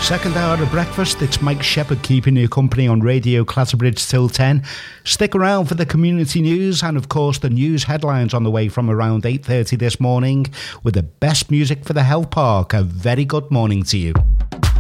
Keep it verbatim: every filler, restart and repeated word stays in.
Second hour of breakfast, it's Mike Shepherd keeping you company on Radio Clatterbridge till ten. Stick around for the community news and of course the news headlines on the way from around eight thirty this morning with the best music for the health park. A very good morning to you.